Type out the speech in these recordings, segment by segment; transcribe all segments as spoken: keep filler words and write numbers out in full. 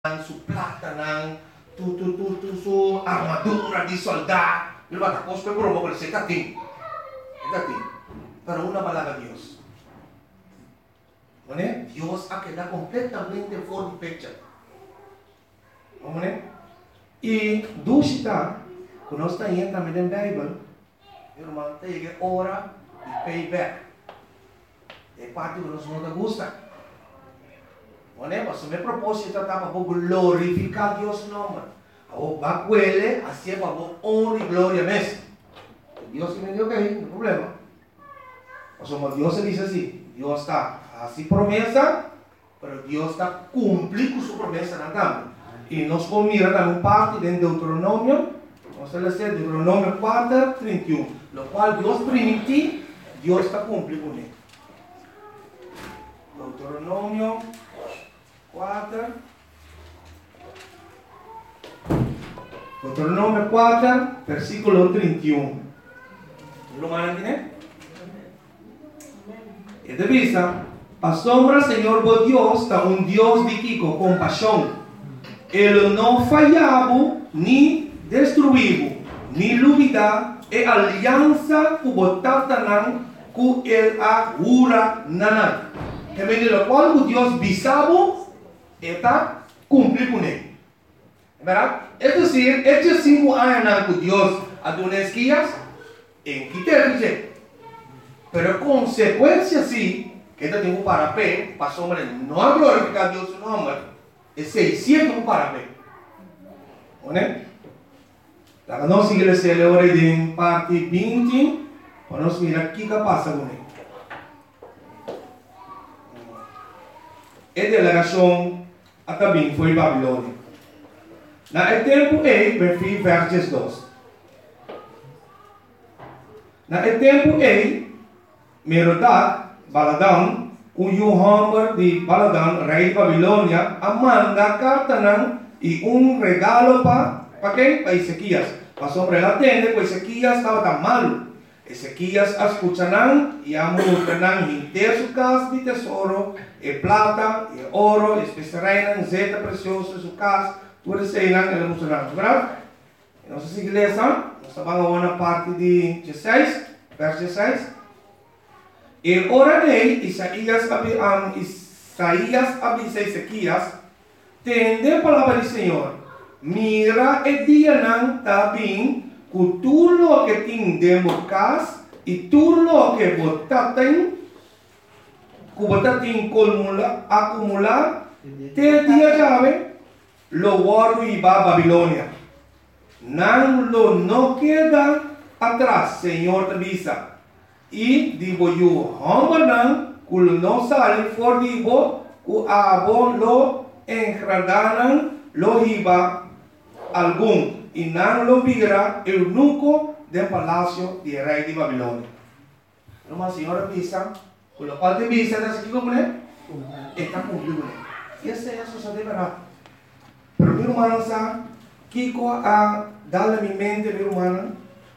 su plata ng tu tu tu tu su armadura di soldado. Di ba? Tapos pero mo ko sa itating. Itating. Pero una balaga Dios. Mone? Dios ha quedado completamente fuori picture. Mone? E dusita, quando sta in também na Bible, irmão, tem ora e payback. É parte que nós não gosta. Mone, mas o meu propósito é para glorificar Deus nome. O bacuele, assim é para honra e glória mesmo. Deus me deu que aí, não problema. Mas o Deus diz assim, Deus está assim promessa, mas Deus está cumprindo sua promessa na cama. E nós vamos mirar também parte de Deuteronômio, nós vamos ler Deuteronômio quatro, trinta e um, no qual Deus permitiu, Deus está cumprindo nele. Deuteronômio quatro. Deuteronômio quatro, versículo trinta e um. Lo mandan, né? E de vista, a sombra, Senhor, vos Deus, está um Deus de que com compaixão. Ele não falhava, nem destruiu, nem duvida, e aliança que botata não, que ele agura não. Que me diz, qual o Deus bisabo, está cumprido com ele. Verdade? É dizer, estes cinco anos que Deus adonou guias, em que ter dizer. Pero consequência sim, que ele tem que parar pé, para sombra não glorificar Deus no nome. É seiscentos para pé. Né? Então, nós igreja agora em parte vinte, para nós mirar o que passa com ele. A delegação também foi Babilônia. Na tempo e, perfil versos dois. Na tempo e, Merodach, Baladan, o Yohamber de Baladan, rei de Babilônia, manda carta não e um regalo para para quem? Para Ezequias. Passou para ela atender, porque Ezequias estava tão mal. Ezequias escucharam e amontonaram inteiro sua casa de tesouro, e plata, e ouro, e especiarias, zeta preciosa, sua casa, tudo isso aí ele mostrou, verdade? Nossa igreja, nós estamos na parte de dezesseis, verso dezesseis. E ora dele, Isaías avisa Ezequias, tende a palavra do Senhor, mira e dia não está bem, que tudo que tem dentro casa e tudo que você tem, que você tem acumular, te dia chave, lo guardo e va a Babilônia. Não lo não queda atrás, Senhor te avisa. E digo eu, homem não, que não sai fora de vo, que a vo lo engradaram, lo riba algum. E não lo vira eunuco do palácio de rei de Babilônia. Uma senhora avisa, que o qual te avisa, está aqui como é? Está cumprido. E essa é a sua verdade. Pero meu irmão sabe, Kiko a dar a minha mente, meu irmão,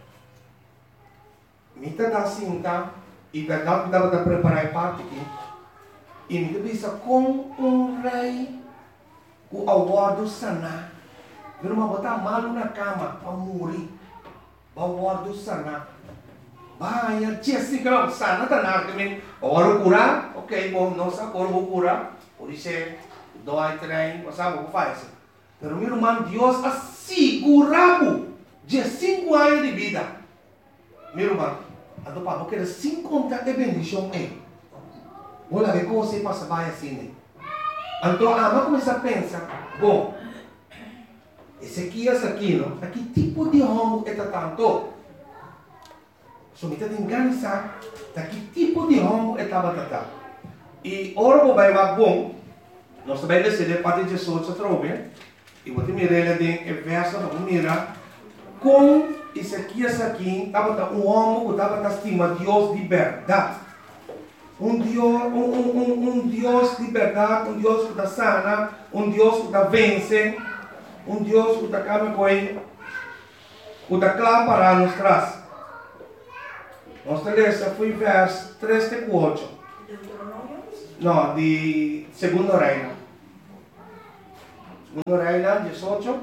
me está assim, tá? E verdade que dava para preparar parte aqui. E me avisa com um rei, o aguardo sanar. Meu irmão, botar mal na cama para morrer. Vai aguardo sanar. Vai, tia, assim, que não, sana, tá nada também. Agora curar, ok, bom, não sabe, agora vou curar. Por isso é, dói, trem, não sabe o que faz. Pero meu irmão, Deus assegurava de cinco anos de vida. Meu irmão, a do papo que era cinquenta de bendição é. Olha, ver como você passa vai assim. Então, a mãe começa a pensar, bom, Ezequias aqui, não? Aqui tipo de homem é tanto? So, me está enganando, que tipo de homem é tanto? E ora, vai vai bom, nós também decidimos parte de Jesus outra vez. E vou te mirar ele em verso, vamos mirar. Com Ezequias aqui, estava um homem que estava estimando Deus de verdade. Um Deus, um, um, um, um Deus de verdade, um Deus que está sana, um Deus que está vence, um Deus que está calma com ele, que está claro para nos traz. Nossa lista foi verso três e quatro. Não, de segundo reino. Segundo Reina dieciocho.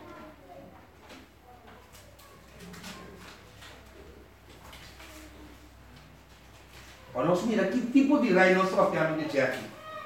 Vamos mira que tipo de rei nós estamos falando de aqui.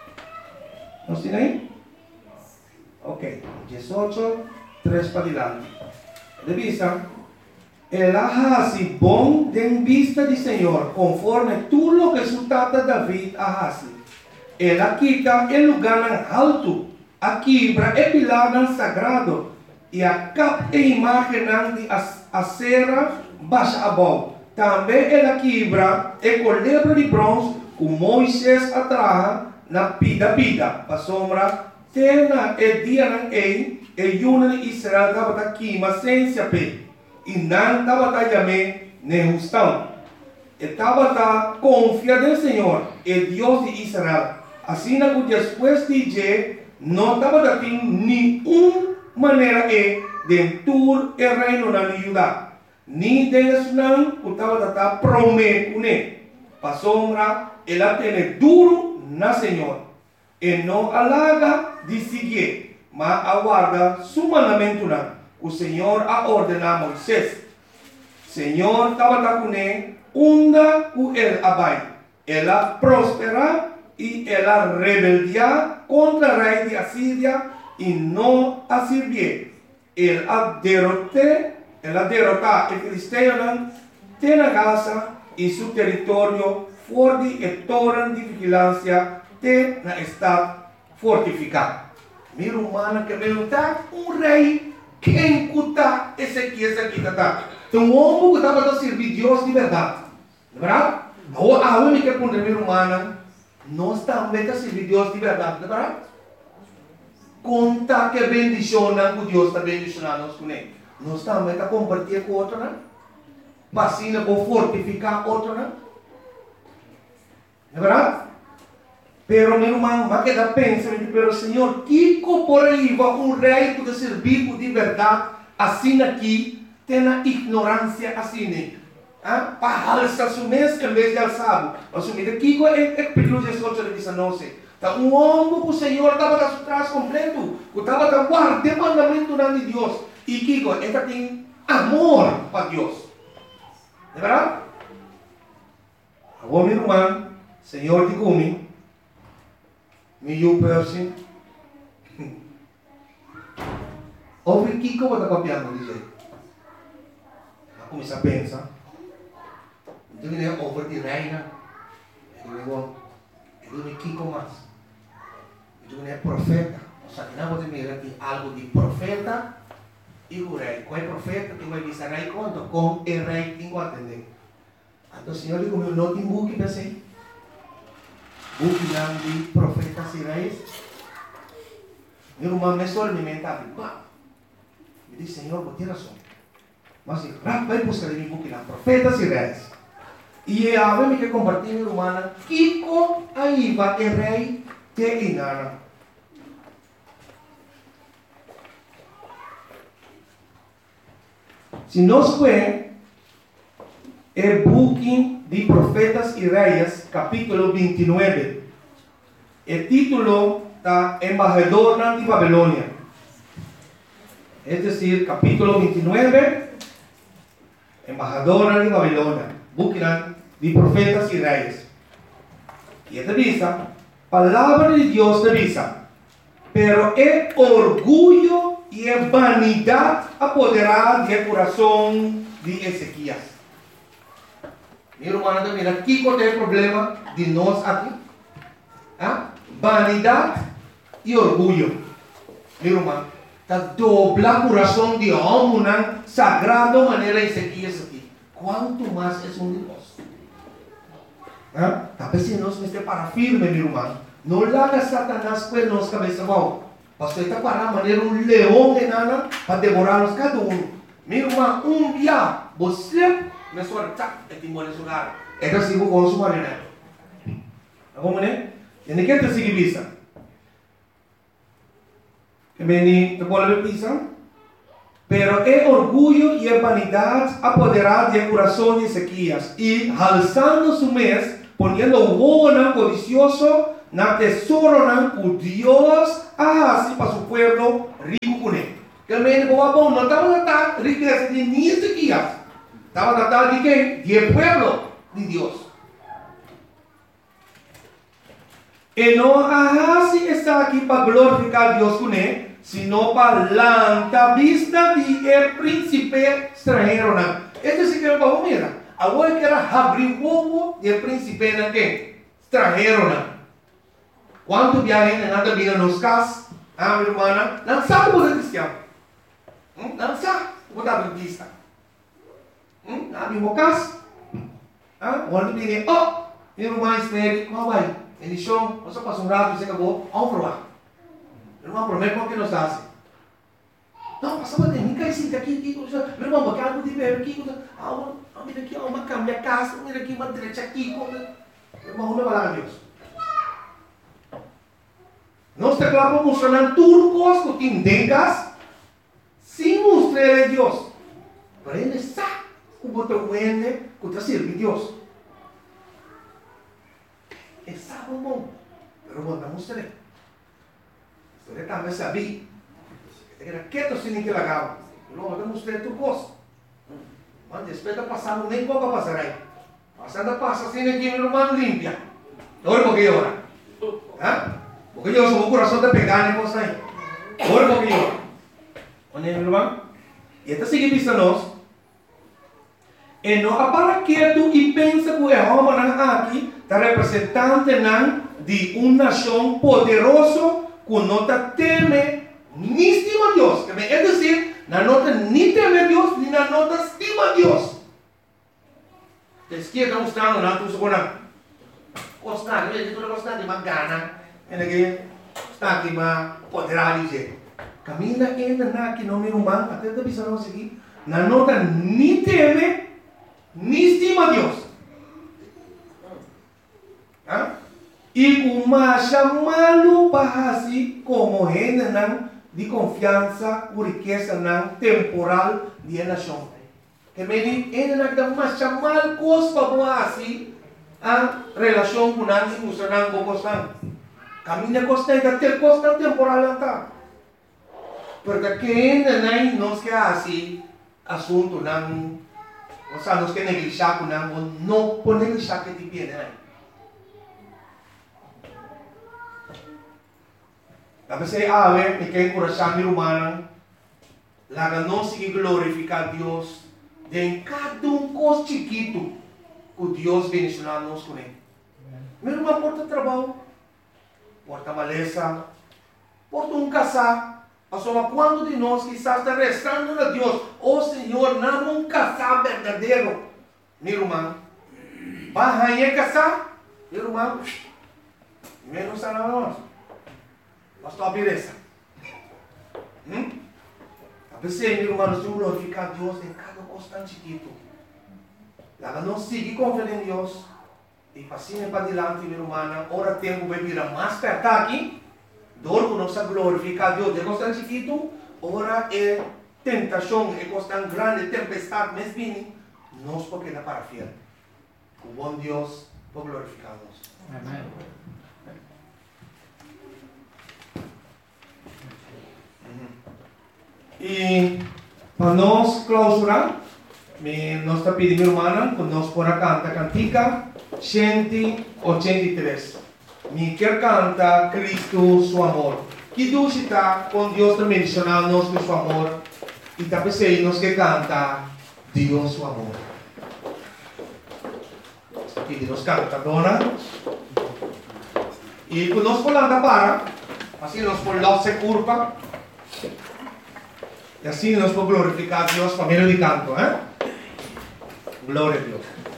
¿Nos tiene ahí? Ok, dieciocho, tres para adelante. De vista, el Ahasi bom den vista de Señor, conforme tú lo que su tata David Ahasi. Ele quita el lugar alto, a quebra el pilar sagrado, e a cap e imagem de acera baixa abaixo. Também ele quebra el colebra de bronze, com Moisés atrás, na pida pida, para sombra, tena el dia ng ei, el yuna de Israel estava aqui, mas sem se ape, e não estava yame nem justão. Estava confia no Senhor, el Dios de Israel. Assim que depois de je, não estava tendo nenhuma maneira e de tur el reino na Judá. Ni de não estava prometendo, para sombra, ela tem duro na Senhor. E não alaga de seguir, mas aguarda su mandamento não. O Senhor a ordena a Moisés. Senhor estava com ele, unda com ele abai. Ela prospera e ela rebeldia contra o rei de Assíria e não a servir. Ela derrotou, ela derrotou o filisteu de Gaza e seu território forte e torre de vigilância de na estado fortificado. Minha irmã que perguntar um rei quem cuta esse aqui, esse aqui tá. Então o homem que estava a servir Deus de verdade, não é verdade? A única que minha irmã nós também a servir Deus de verdade, não é verdade? Conta que bendiciona que Deus está bendicionando nós com ele. Nós também a compartilhar com outro, não? Vacina para fortificar outro, não? Não é verdade? Pero meu irmão, vai quedar pensando, pero Senhor, que por aí vai um rei que servir de verdade, assim aqui, tem a ignorância assim, ah? Para alçar seu mês em vez de alçar. Assumir aqui é capítulo dezoito de dezenove. Tá um homem que o Senhor estava atrás completo, que estava guardando o mandamento de Deus. E que ele tem amor para Deus. É verdade? Agora, meu irmão, Senhor de comigo. Meu person, ouve o que eu vou copiando, dizer. Eu comecei a pensar. Então, ele é over de reina. Ele é o Kiko mais. Então, ele é profeta. Ou seja, não vou dizer aqui algo de profeta e o rei. Qual é profeta? Que vai dizer rei quanto? Com o rei tem que atender. Então, o Senhor diz: meu não tem book, pensei. Book de profetas e reis. Meu irmão me só alimentava. Me disse: Senhor, vou ter razão. Mas vai buscar em book de profetas e reis. E a vez me que compartilhar, minha irmã, Kiko aí vai o rei te engana. Se nós vemos o book de Profetas e Reis, capítulo vinte e nove. O título está Embajador de Babilônia. É decir, capítulo vinte e nove, Embajador de Babilônia. Book de Profetas e Reis. E esta vista, palavra de Deus te visa. Pero é orgulho e é vanidade apoderar do coração de Ezequias. Meu irmão, mira, aqui qual é o problema de nós aqui? Ah? Vanidade e orgulho. Meu irmão, está dobla o coração de homem, sagrado maneira Ezequias aqui. Quanto mais é um de nós? Ah? Talvez se nós estamos para firme, meu irmão. Não larga Satanás com nós cabeça mal. Pastor, está para maneira um leão de nada para devorar-nos cada um. Meu irmão, um dia, você me suarta é timor nesse lugar. É que assim vou consumar, né? Como né? E nem quer ter seguir vista. Que vem de bola de pisa. Pero é orgulho e é vanidade apoderar do coração de Ezequias e alçando su mês, ponendo o bono codicioso na tesouro o Deus assim para su pueblo rico con él. Que el medio bom no estaba tratando riqueza de ni Ezequías. Estaba tratando de qué? De pueblo de Dios. Y no así está aquí para glorificar a Dios con él, sino para la vista de el príncipe extranjero. Este sí que es para mira. Ahora que era abrir huevo del príncipe en qué? Extranjero. ¿Cuántos viajes en nada vida nos cas? Ah, mi hermana, no sabe por el cristiano. Não sabe, vou dar uma vista. Ah, me mocas. Ah, onde me diz, oh, eu mais espere, qual vai? Ele show, você passa um rato e você acabou, vamos provar. Eu não prometo que não está. Não, passa para mim, cai sim, aqui, aqui, meu irmão, porque algo de ver aqui, ah, mira aqui, uma cama, minha casa, mira aqui, uma direita aqui, meu irmão, não vai lá, Deus. Nós te clavamos mostrando turcos que tengas. Sin mostrar a Dios. Pero Él sabe cómo te mueve, cómo te sirve Dios. Él sabe un montón. Pero bueno, no mostré. Usted también sabía. Que era quieto sin que la haga. No, no mostré tu cosa. Mas después de pasar, nem pouco pasar ahí. Pasando pasa sin que mi hermano limpia. Ahora porque llora. ¿Ah? Porque yo soy un corazón de pegar en cosas ahí. Ahora porque llora. Onde é, meu irmão? E esta sigue vista-nos. E não para quieto e pensa que o Jeová aqui está representante de uma nação poderosa que não teme nem estima a Deus. É dizer, não nem teme a Deus, nem não estima a Deus. A esquerda está mostrando, não estou segurando. Gostar, eu estou gostando de uma gana. Está aqui, uma poderá dizer. Camina ainda na que não me irmão, até da visão aqui, na nota nem teme, nem estima Deus. Ah? E como chamá-lo para assim, como gente de confiança, por riqueza não temporal de nação. Que me diz, ainda não dá chamar coisas para assim, a relação com nós e mostrar um pouco assim. Camina costa e ter costa temporal não está. Porque quem não nos quer assim, assunto não, ou seja, nos quer negligenciar com não, não pode negligenciar que te viene aí. Talvez é a ver, me quer encorajar meu irmão, lá não seguir glorificar Deus, de cada um coisa chiquito que Deus bendicionar nos com ele. Meu irmão porta trabalho, porta maleza, porta um casar. Mas quando de nós quizás está restando a Deus, oh Senhor, não um casar verdadeiro, meu irmão, vai a casar, meu irmão, menos a nós, mas estou a beleza. Hum? A pessoa, meu irmão, nós vamos glorificar Deus em cada coisa tão chiquito. Lá não seguir confiando em Deus, e passinho para adiante, meu irmão, ora tempo vai virar mais perto aqui. Dor que não se glorificar a Deus, de coisa tão chiquito, ora é tentação, é coisa tão grande, tempestade, mas bem, nós porque dá para fiel. O bom Deus por glorificar-nos. Amém. E para nós clausurar, nós está pedindo, irmã, que nós por a cantar cantica cento e oitenta e três. Me quer cantar Cristo, seu amor. Que Deus está com Deus também mencionando-nos com seu amor. E também sei nos que canta Deus, seu amor. Aqui nos canta, dona. E quando nós falamos para, assim nós falamos se curva. E assim nós podemos glorificar a Deus por meio de canto, eh? Glória a Deus.